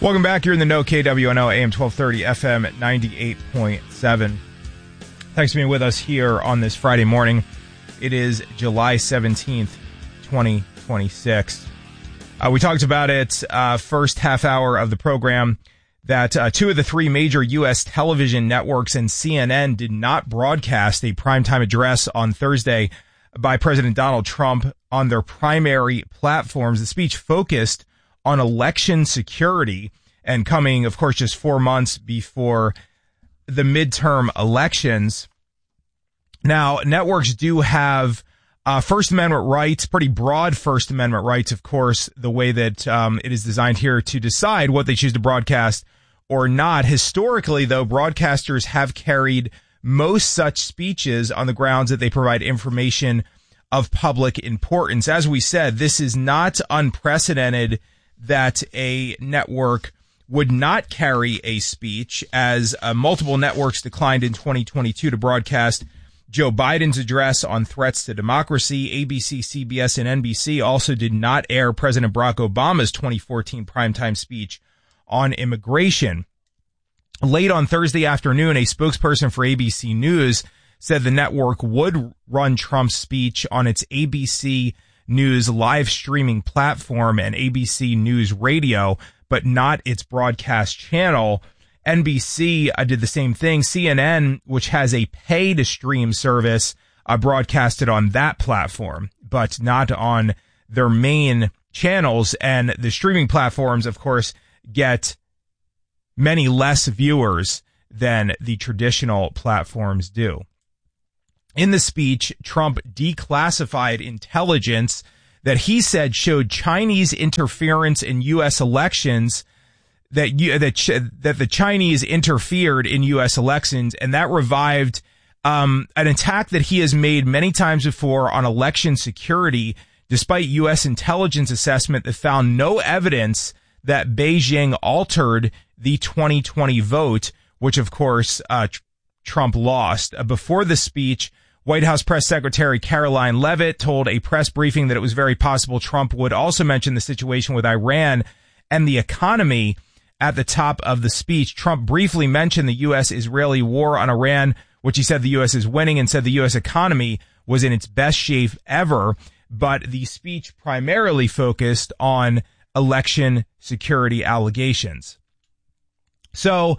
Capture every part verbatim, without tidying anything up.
Welcome back. You're in the know, K W N O, A M twelve thirty, F M ninety-eight point seven. Thanks for being with us here on this Friday morning. It is July seventeenth, twenty twenty-six. Uh, we talked about it uh, first half hour of the program that uh, two of the three major U S television networks and C N N did not broadcast a primetime address on Thursday by President Donald Trump on their primary platforms. The speech focused on election security and coming, of course, just four months before the midterm elections. Now, networks do have uh, First Amendment rights, pretty broad First Amendment rights, of course, the way that um, it is designed here to decide what they choose to broadcast or not. Historically, though, broadcasters have carried most such speeches on the grounds that they provide information of public importance. As we said, this is not unprecedented that a network would not carry a speech, as uh, multiple networks declined in twenty twenty-two to broadcast Joe Biden's address on threats to democracy. A B C, C B S, and N B C also did not air President Barack Obama's twenty fourteen primetime speech on immigration. Late on Thursday afternoon, a spokesperson for A B C News said the network would run Trump's speech on its A B C News live streaming platform and A B C News Radio, but not its broadcast channel. N B C uh, did the same thing. C N N, which has a pay-to-stream service, uh, broadcasted on that platform, but not on their main channels. And the streaming platforms, of course, get many less viewers than the traditional platforms do. In the speech, Trump declassified intelligence that he said showed Chinese interference in U S elections, that you, that that the Chinese interfered in U S elections, and that revived um, an attack that he has made many times before on election security, despite U S intelligence assessment that found no evidence that Beijing altered the twenty twenty vote, which of course uh, tr- Trump lost. Uh, before the speech, White House Press Secretary Caroline Leavitt told a press briefing that it was very possible Trump would also mention the situation with Iran and the economy at the top of the speech. Trump briefly mentioned the U S-Israeli war on Iran, which he said the U S is winning, and said the U S economy was in its best shape ever. But the speech primarily focused on election security allegations. So,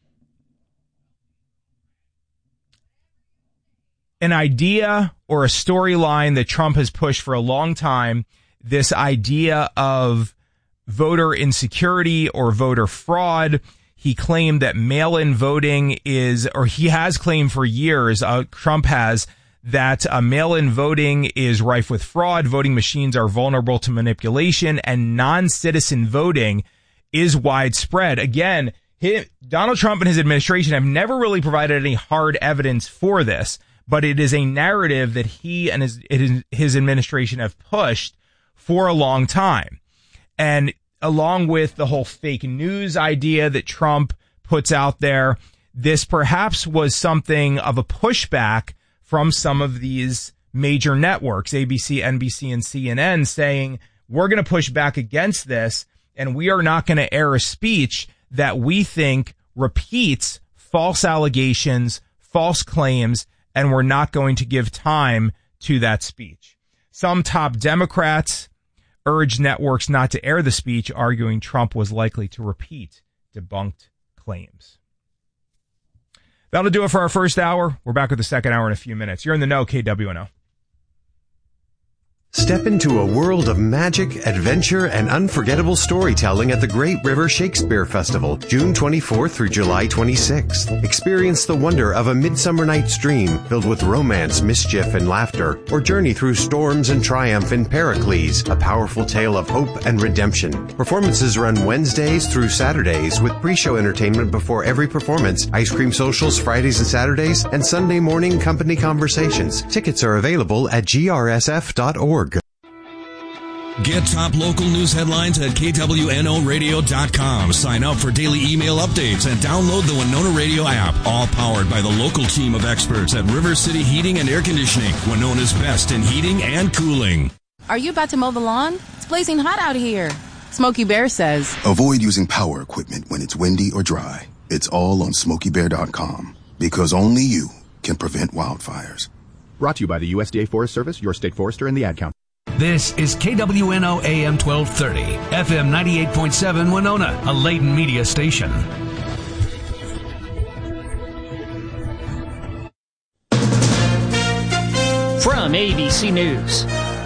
an idea or a storyline that Trump has pushed for a long time, this idea of voter insecurity or voter fraud. He claimed that mail-in voting is, or he has claimed for years, uh, Trump has, that uh, mail-in voting is rife with fraud, voting machines are vulnerable to manipulation, and non-citizen voting is widespread. Again, he, Donald Trump and his administration have never really provided any hard evidence for this, but it is a narrative that he and his, his administration have pushed for a long time. And along with the whole fake news idea that Trump puts out there, this perhaps was something of a pushback from some of these major networks, A B C, N B C, and C N N, saying, we're going to push back against this, and we are not going to air a speech that we think repeats false allegations, false claims, and we're not going to give time to that speech. Some top Democrats urged networks not to air the speech, arguing Trump was likely to repeat debunked claims. That'll do it for our first hour. We're back with the second hour in a few minutes. You're in the know, K W N O. Step into a world of magic, adventure, and unforgettable storytelling at the Great River Shakespeare Festival, June twenty-fourth through July twenty-sixth. Experience the wonder of A Midsummer Night's Dream, filled with romance, mischief, and laughter, or journey through storms and triumph in Pericles, a powerful tale of hope and redemption. Performances run Wednesdays through Saturdays, with pre-show entertainment before every performance, ice cream socials Fridays and Saturdays, and Sunday morning company conversations. Tickets are available at G R S F dot org. Get top local news headlines at K W N O radio dot com. Sign up for daily email updates and download the Winona Radio app. All powered by the local team of experts at River City Heating and Air Conditioning, Winona's best in heating and cooling. Are you about to mow the lawn? It's blazing hot out here. Smokey Bear says, avoid using power equipment when it's windy or dry. It's all on smokey bear dot com because only you can prevent wildfires. Brought to you by the U S D A Forest Service, your state forester, and the Ad Council. This is K W N O A M twelve thirty, F M ninety-eight point seven Winona, a Layton media station. From A B C News,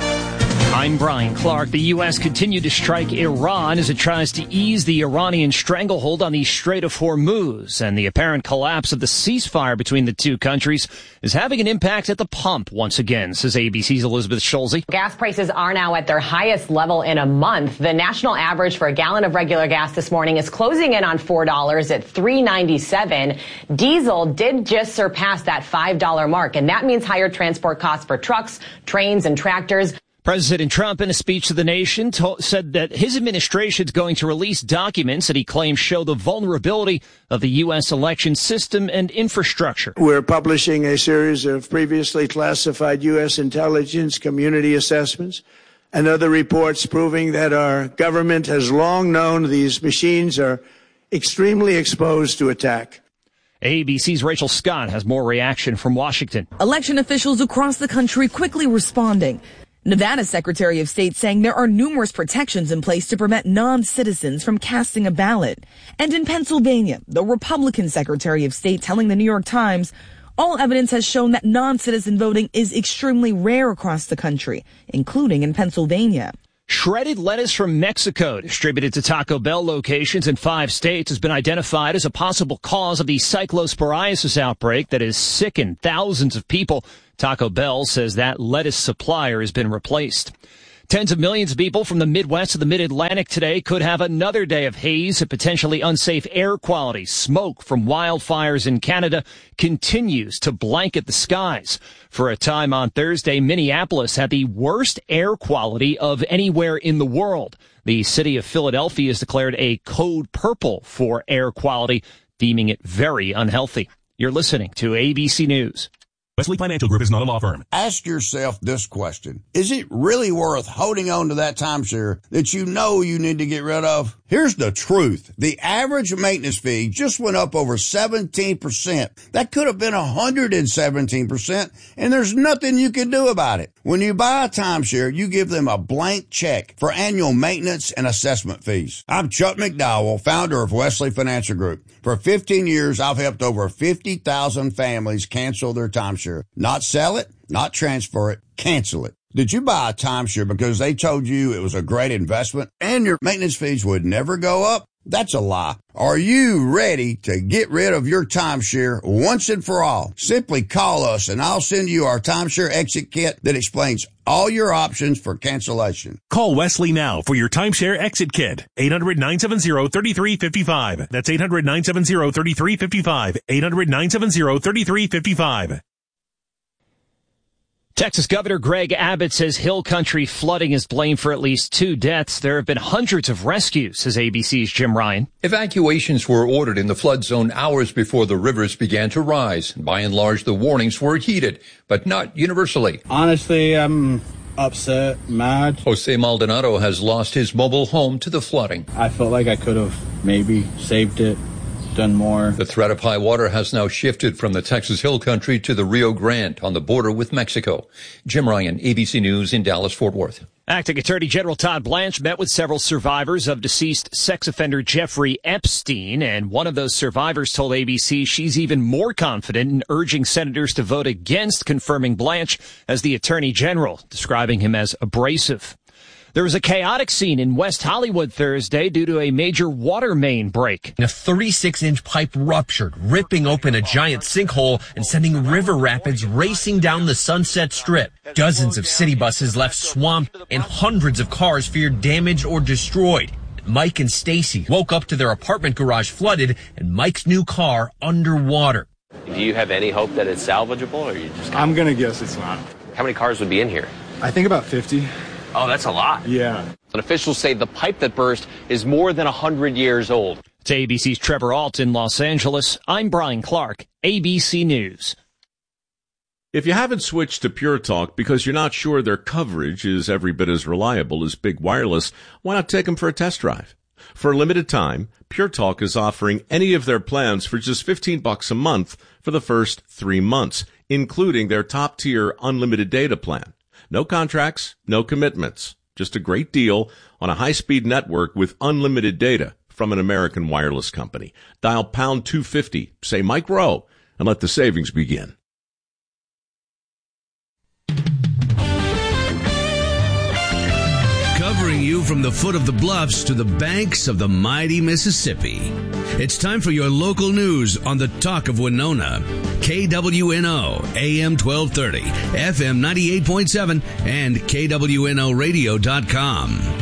I'm Brian Clark. The U S continued to strike Iran as it tries to ease the Iranian stranglehold on the Strait of Hormuz, and the apparent collapse of the ceasefire between the two countries is having an impact at the pump once again, says A B C's Elizabeth Schulze. Gas prices are now at their highest level in a month. The national average for a gallon of regular gas this morning is closing in on four dollars at three ninety-seven. Diesel did just surpass that five dollar mark, and that means higher transport costs for trucks, trains, and tractors. President Trump, in a speech to the nation, to- said that his administration is going to release documents that he claims show the vulnerability of the U S election system and infrastructure. We're publishing a series of previously classified U S intelligence community assessments and other reports proving that our government has long known these machines are extremely exposed to attack. A B C's Rachel Scott has more reaction from Washington. Election officials across the country quickly responding. Nevada's Secretary of State saying there are numerous protections in place to prevent non-citizens from casting a ballot. And in Pennsylvania, the Republican Secretary of State telling the New York Times, all evidence has shown that non-citizen voting is extremely rare across the country, including in Pennsylvania. Shredded lettuce from Mexico, distributed to Taco Bell locations in five states, has been identified as a possible cause of the cyclosporiasis outbreak that has sickened thousands of people. Taco Bell says that lettuce supplier has been replaced. Tens of millions of people from the Midwest to the Mid-Atlantic today could have another day of haze and potentially unsafe air quality. Smoke from wildfires in Canada continues to blanket the skies. For a time on Thursday, Minneapolis had the worst air quality of anywhere in the world. The city of Philadelphia has declared a code purple for air quality, deeming it very unhealthy. You're listening to A B C News. Wesley Financial Group is not a law firm. Ask yourself this question. Is it really worth holding on to that timeshare that you know you need to get rid of? Here's the truth. The average maintenance fee just went up over seventeen percent. That could have been one hundred seventeen percent, and there's nothing you can do about it. When you buy a timeshare, you give them a blank check for annual maintenance and assessment fees. I'm Chuck McDowell, founder of Wesley Financial Group. For fifteen years, I've helped over fifty thousand families cancel their timeshare. Not sell it, not transfer it, cancel it. Did you buy a timeshare because they told you it was a great investment and your maintenance fees would never go up? That's a lie. Are you ready to get rid of your timeshare once and for all? Simply call us and I'll send you our timeshare exit kit that explains all your options for cancellation. Call Wesley now for your timeshare exit kit. eight hundred, nine seven zero, three three five five. That's eight hundred, nine seven zero, three three five five. eight hundred, nine seven zero, three three five five. Texas Governor Greg Abbott says Hill Country flooding is blamed for at least two deaths. There have been hundreds of rescues, says A B C's Jim Ryan. Evacuations were ordered in the flood zone hours before the rivers began to rise. By and large, the warnings were heeded, but not universally. Honestly, I'm upset, mad. Jose Maldonado has lost his mobile home to the flooding. I felt like I could have maybe saved it, done more. The threat of high water has now shifted from the Texas Hill Country to the Rio Grande on the border with Mexico. Jim Ryan, A B C News in Dallas-Fort Worth. Acting Attorney General Todd Blanche met with several survivors of deceased sex offender Jeffrey Epstein, and one of those survivors told A B C she's even more confident in urging senators to vote against confirming Blanche as the Attorney General, describing him as abrasive. There was a chaotic scene in West Hollywood Thursday due to a major water main break. A thirty-six inch pipe ruptured, ripping open a giant sinkhole and sending river rapids racing down the Sunset Strip. Dozens of city buses left swamped and hundreds of cars feared damaged or destroyed. Mike and Stacy woke up to their apartment garage flooded and Mike's new car underwater. Do you have any hope that it's salvageable, or you just... I'm going to guess it's not. How many cars would be in here? I think about fifty. Oh, that's a lot. Yeah. And officials say the pipe that burst is more than one hundred years old. To A B C's Trevor Ault in Los Angeles, I'm Brian Clark, A B C News. If you haven't switched to Pure Talk because you're not sure their coverage is every bit as reliable as Big Wireless, why not take them for a test drive? For a limited time, Pure Talk is offering any of their plans for just fifteen bucks a month for the first three months, including their top-tier unlimited data plan. No contracts, no commitments. Just a great deal on a high-speed network with unlimited data from an American wireless company. Dial pound two fifty, say Mike Rowe, and let the savings begin. Covering you from the foot of the bluffs to the banks of the mighty Mississippi. It's time for your local news on the Talk of Winona. K W N O, A M twelve thirty, F M ninety-eight point seven, and K W N O radio dot com.